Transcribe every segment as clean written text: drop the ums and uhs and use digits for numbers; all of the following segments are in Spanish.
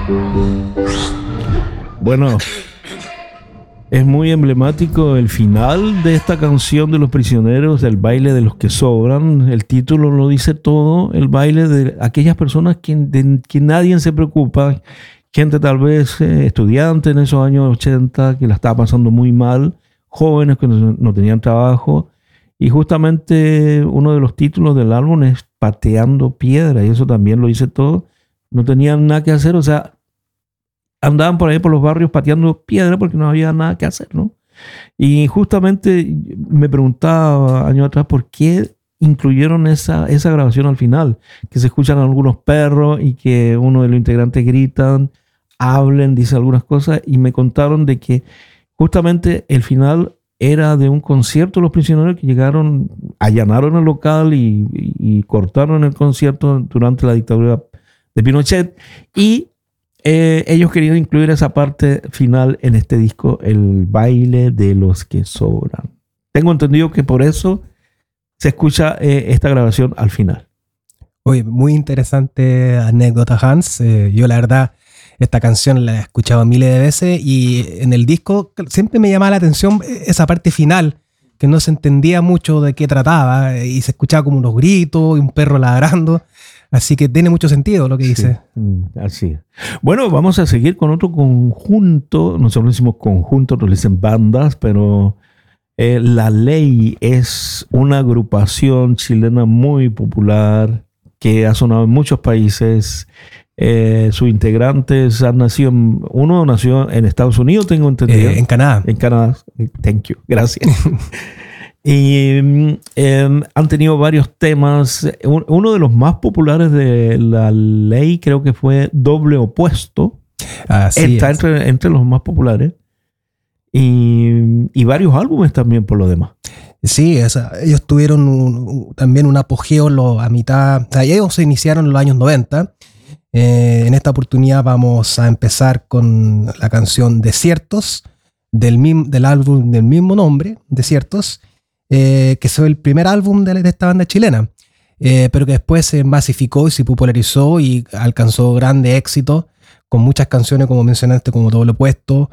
Bueno, es muy emblemático el final de esta canción de Los Prisioneros, del baile de los que sobran. El título lo dice todo, el baile de aquellas personas de que nadie se preocupa, gente tal vez estudiante en esos años 80 que la estaba pasando muy mal, jóvenes que no tenían trabajo, y justamente uno de los títulos del álbum es Pateando Piedra, y eso también lo dice todo. No tenían nada que hacer, o sea, andaban por ahí por los barrios pateando piedra porque no había nada que hacer, ¿no? Y justamente me preguntaba años atrás por qué incluyeron esa grabación al final, que se escuchan algunos perros y que uno de los integrantes gritan, hablen, dice algunas cosas, y me contaron de que justamente el final era de un concierto de Los Prisioneros que llegaron, allanaron el local y cortaron el concierto durante la dictadura de Pinochet, y ellos querían incluir esa parte final en este disco, el baile de los que sobran. Tengo entendido que por eso se escucha esta grabación al final. Oye, muy interesante anécdota, Hans. Yo la verdad esta canción la he escuchado miles de veces y en el disco siempre me llamaba la atención esa parte final, que no se entendía mucho de qué trataba y se escuchaba como unos gritos y un perro ladrando. Así que tiene mucho sentido lo que dice. Sí, así es. Bueno, vamos a seguir con otro conjunto. Nosotros decimos conjunto, nos dicen bandas, pero La Ley es una agrupación chilena muy popular que ha sonado en muchos países. Sus integrantes han nacido, uno nació en Estados Unidos, tengo entendido. En Canadá. En Canadá. Thank you. Gracias. Y han tenido varios temas. Uno de los más populares de La Ley creo que fue Doble Opuesto. Está entre los más populares. Y varios álbumes también por lo demás. Sí, ellos tuvieron también un apogeo a mitad. O sea, ellos se iniciaron en los años 90. En esta oportunidad vamos a empezar con la canción Desiertos del álbum del mismo nombre, Desiertos. Que fue el primer álbum de esta banda chilena, pero que después se masificó y se popularizó y alcanzó grande éxito con muchas canciones, como mencionaste, como Doble Opuesto.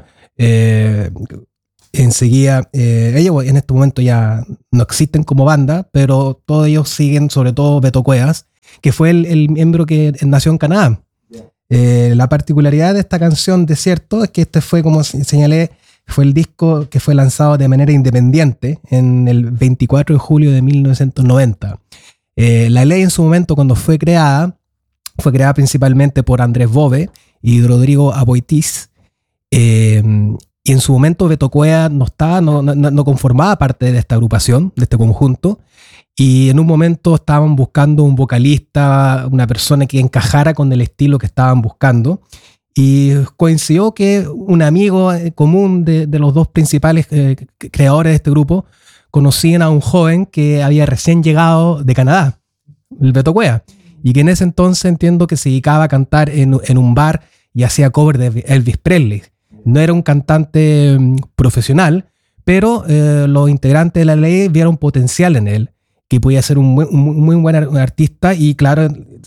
Enseguida, ellos en este momento ya no existen como banda, pero todos ellos siguen, sobre todo Beto Cuevas, que fue el miembro que nació en Canadá. La particularidad de esta canción, Desierto, es que este fue, como señalé, fue el disco que fue lanzado de manera independiente en el 24 de julio de 1990. La Ley en su momento, cuando fue creada principalmente por Andrés Bove y Rodrigo Aboitiz. Y en su momento Beto Cuevas no conformaba parte de esta agrupación, de este conjunto. Y en un momento estaban buscando un vocalista, una persona que encajara con el estilo que estaban buscando. Y coincidió que un amigo común de los dos principales creadores de este grupo conocían a un joven que había recién llegado de Canadá, el Beto Cuevas, y que en ese entonces entiendo que se dedicaba a cantar en un bar y hacía cover de Elvis Presley. No era un cantante profesional, pero los integrantes de La Ley vieron potencial en él, que podía ser un muy buen artista, y claro,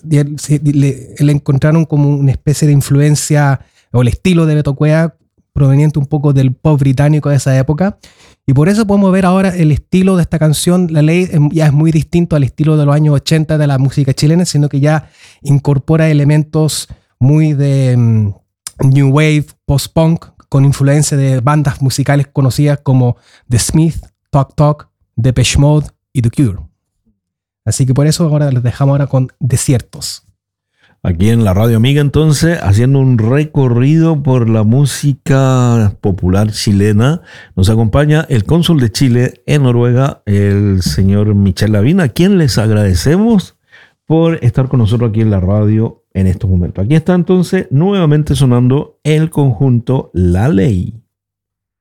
le encontraron como una especie de influencia o el estilo de Beto Cuevas proveniente un poco del pop británico de esa época, y por eso podemos ver ahora el estilo de esta canción. La Ley ya es muy distinto al estilo de los años 80 de la música chilena, sino que ya incorpora elementos muy de New Wave, post-punk, con influencia de bandas musicales conocidas como The Smiths, Talk Talk, Depeche Mode y The Cure. Así que por eso ahora les dejamos ahora con Desiertos. Aquí en la Radio Amiga, entonces, haciendo un recorrido por la música popular chilena, nos acompaña el cónsul de Chile en Noruega, el señor Michel Lavín, a quien les agradecemos por estar con nosotros aquí en la radio en estos momentos. Aquí está entonces nuevamente sonando el conjunto La Ley.